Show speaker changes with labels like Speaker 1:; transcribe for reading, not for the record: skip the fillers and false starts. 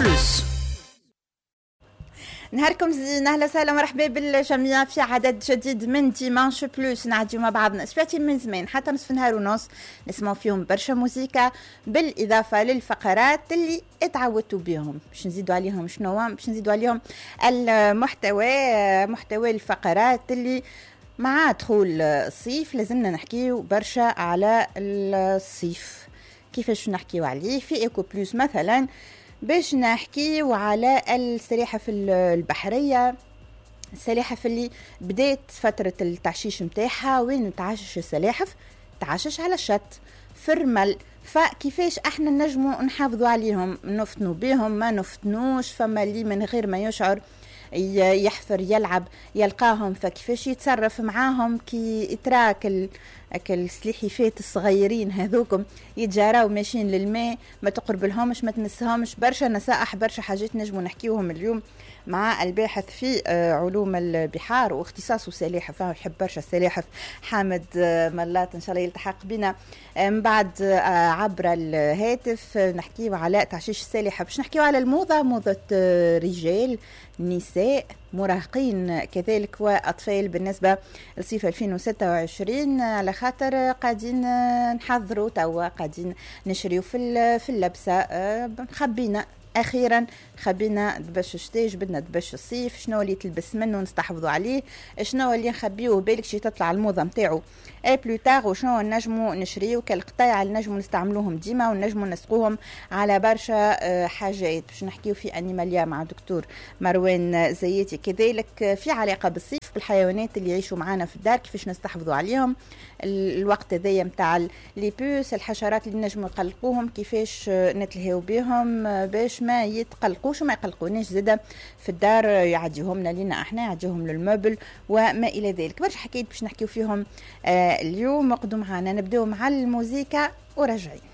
Speaker 1: بلس.
Speaker 2: نهاركم زين، اهلا وسهلا مرحبا بالجميع في عدد جديد من ديمانش بلوس. نعديو مع بعضنا اسبوعتي من زمان حتى نصف نهار ونص نسمعوا فيهم برشا موسيقى، بالاضافه للفقرات اللي اتعودتوا بهم. باش نزيدوا عليهم شنو؟ باش نزيدوا عليهم محتوى الفقرات اللي مع دخول الصيف لازمنا نحكيو برشا على الصيف. كيفاش نحكيو عليه في ايكو بلوس مثلا؟ باش نحكيو على السلاحف البحرية، السلاحف اللي بدات فترة التعشيش متاعها. وين تعشش السلاحف؟ تعشش على الشط في الرمل. فكيفاش احنا نجمو نحافظوا عليهم؟ نفتنوا بهم ما نفتنوش؟ فما اللي من غير ما يشعر يحفر يلعب يلقاهم، فكيفاش يتصرف معاهم كي يتراك السلحفات الصغيرين هذوكم يتجاراو ماشيين للماء؟ ما تقرب لهمش، ما تمسهمش. برشا نصائح برشا حاجات نجمو نحكيوهم اليوم مع الباحث في علوم البحار واختصاصه سلاحف، يحب برشا السلاحف، حامد ملات. ان شاء الله يلتحق بنا من بعد عبر الهاتف. نحكيو على تعشيش السلاحف، باش نحكيو على الموضة، موضة رجال نساء مراهقين كذلك وأطفال بالنسبة لصيف 2026، على خاطر قاعدين نحضروا توا، قاعدين نشريو في اللبسة. خبينا أخيرا دبش الشتاء، جبدنا دبش الصيف. شنو اللي تلبس منه نستحفظوا عليه؟ شنو اللي نخبيوه بالك شي تطلع الموضة متاعو بلوتار؟ وشنو نجمو نشريو كالقطاع اللي نجمو نستعملوهم ديما ونجمو نسقوهم على برشا حاجات. باش نحكيو في أنيماليا مع دكتور مروان زياتي، كذلك في علاقة بالصيف بالحيوانات اللي يعيشوا معنا في الدار، كيفاش نستحفظوا عليهم الوقت هذايا متاع لي بوس، الحشرات اللي نجمو نقلقوهم كيفاش نتلهيو بهم باش ما يتقلقوش وما يقلقوناش زادا في الدار، يعديهم لنا احنا، يعديهم للموبل وما الى ذلك. برشا حكايات باش نحكيو فيهم اليوم. اقعدوا معنا، نبداو مع الموسيقى ورجعين.